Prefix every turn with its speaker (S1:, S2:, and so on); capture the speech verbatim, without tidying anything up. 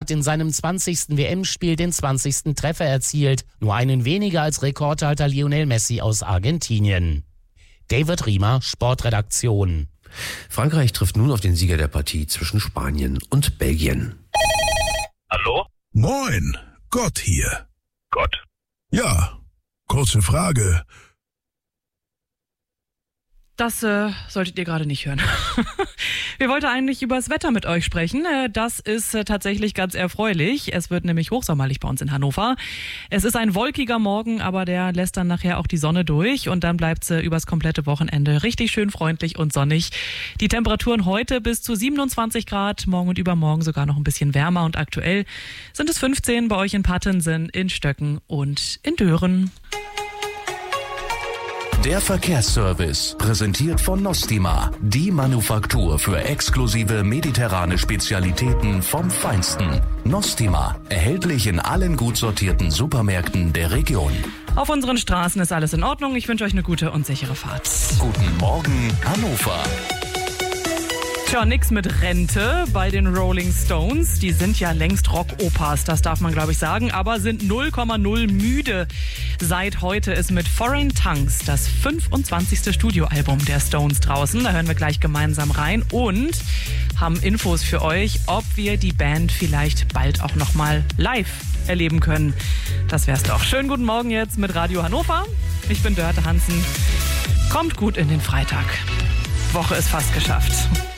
S1: hat in seinem zwanzigsten W M-Spiel den zwanzigsten Treffer erzielt, nur einen weniger als Rekordhalter Lionel Messi aus Argentinien. David Riemer, Sportredaktion.
S2: Frankreich trifft nun auf den Sieger der Partie zwischen Spanien und Belgien.
S3: Hallo?
S4: Moin, Gott hier.
S3: Gott.
S4: Ja, kurze Frage.
S5: Das äh, solltet ihr gerade nicht hören. Wir wollten eigentlich über das Wetter mit euch sprechen. Das ist äh, tatsächlich ganz erfreulich. Es wird nämlich hochsommerlich bei uns in Hannover. Es ist ein wolkiger Morgen, aber der lässt dann nachher auch die Sonne durch und dann bleibt es äh, übers komplette Wochenende richtig schön freundlich und sonnig. Die Temperaturen heute bis zu siebenundzwanzig Grad, morgen und übermorgen sogar noch ein bisschen wärmer und aktuell sind es fünfzehn bei euch in Pattensen, in Stöcken und in Dören.
S6: Der Verkehrsservice, präsentiert von Nostima, die Manufaktur für exklusive mediterrane Spezialitäten vom Feinsten. Nostima, erhältlich in allen gut sortierten Supermärkten der Region.
S5: Auf unseren Straßen ist alles in Ordnung. Ich wünsche euch eine gute und sichere Fahrt.
S6: Guten Morgen, Hannover.
S5: Tja, nix mit Rente bei den Rolling Stones. Die sind ja längst Rock-Opas, das darf man glaube ich sagen, aber sind null Komma null müde. Seit heute ist mit Foreign Tongues das fünfundzwanzigste Studioalbum der Stones draußen. Da hören wir gleich gemeinsam rein und haben Infos für euch, ob wir die Band vielleicht bald auch nochmal live erleben können. Das wär's doch. Schönen guten Morgen jetzt mit Radio Hannover. Ich bin Dörte Hansen. Kommt gut in den Freitag. Woche ist fast geschafft.